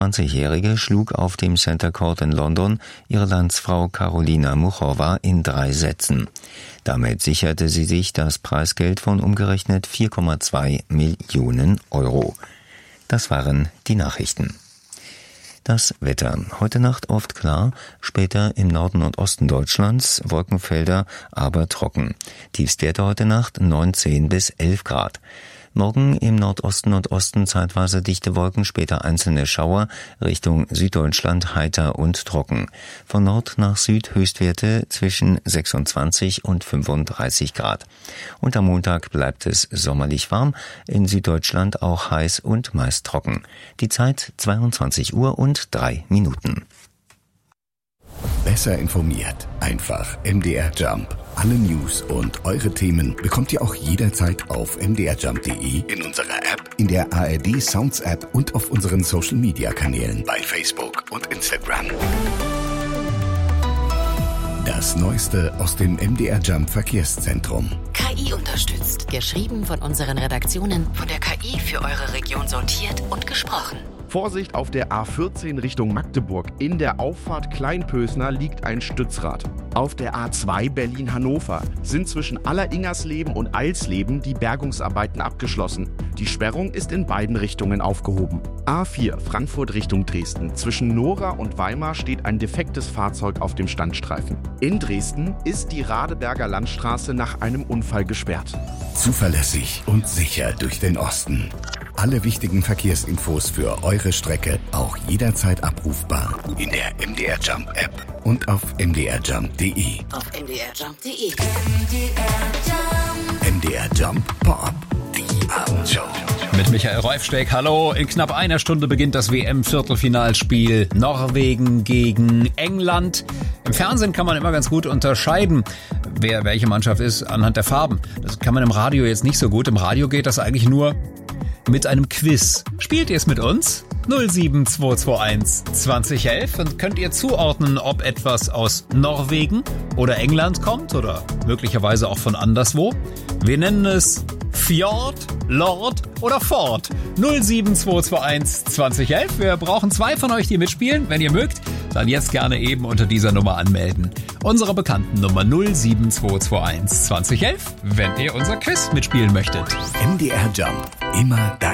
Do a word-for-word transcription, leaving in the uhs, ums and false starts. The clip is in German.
zwanzigjährige schlug auf dem Center Court in London ihre Landsfrau Karolina Muchova in drei Sätzen. Damit sicherte sie sich das Preisgeld von umgerechnet vier Komma zwei Millionen Euro. Das waren die Nachrichten. Das Wetter. Heute Nacht oft klar, später im Norden und Osten Deutschlands Wolkenfelder, aber trocken. Tiefstwerte heute Nacht neunzehn bis elf Grad. Morgen im Nordosten und Osten zeitweise dichte Wolken, später einzelne Schauer, Richtung Süddeutschland heiter und trocken. Von Nord nach Süd Höchstwerte zwischen sechsundzwanzig und fünfunddreißig Grad. Und am Montag bleibt es sommerlich warm, in Süddeutschland auch heiß und meist trocken. Die Zeit zweiundzwanzig Uhr und drei Minuten. Besser informiert. Einfach M D R Jump. Alle News und eure Themen bekommt ihr auch jederzeit auf m d r jump punkt d e, in unserer App, in der A R D Sounds App und auf unseren Social Media Kanälen bei Facebook und Instagram. Das Neueste aus dem M D R Jump Verkehrszentrum. K I unterstützt. Geschrieben von unseren Redaktionen, von der K I für eure Region sortiert und gesprochen. Vorsicht auf der A vierzehn Richtung Magdeburg. In der Auffahrt Kleinpösner liegt ein Stützrad. Auf der A zwei Berlin-Hannover sind zwischen Alleringersleben und Eilsleben die Bergungsarbeiten abgeschlossen. Die Sperrung ist in beiden Richtungen aufgehoben. A vier Frankfurt Richtung Dresden. Zwischen Nora und Weimar steht ein defektes Fahrzeug auf dem Standstreifen. In Dresden ist die Radeberger Landstraße nach einem Unfall gesperrt. Zuverlässig und sicher durch den Osten. Alle wichtigen Verkehrsinfos für eure Strecke auch jederzeit abrufbar in der M D R Jump App und auf m d r jump punkt d e. Auf m d r jump punkt d e. M D R Jump Pop, die Abendshow. Mit Michael Reufsteck, hallo. In knapp einer Stunde beginnt das W M-Viertelfinalspiel Norwegen gegen England. Im Fernsehen kann man immer ganz gut unterscheiden, wer welche Mannschaft ist, anhand der Farben. Das kann man im Radio jetzt nicht so gut. Im Radio geht das eigentlich nur mit einem Quiz. Spielt ihr es mit uns? null sieben zwei zwei eins zwanzig elf und könnt ihr zuordnen, ob etwas aus Norwegen oder England kommt oder möglicherweise auch von anderswo? Wir nennen es Fjord, Lord oder Ford. null sieben zwei zwei eins zwanzig elf. Wir brauchen zwei von euch, die mitspielen. Wenn ihr mögt, dann jetzt gerne eben unter dieser Nummer anmelden. Unsere bekannten Nummer null sieben zwei zwei eins zwanzig elf, wenn ihr unser Quiz mitspielen möchtet. M D R Jump, immer dein